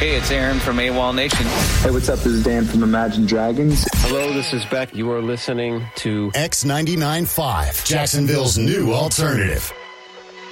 Hey, it's Aaron from AWOL Nation. Hey, what's up? This is Dan from Imagine Dragons. Hello, this is Beck. You are listening to X99.5, Jacksonville's new alternative.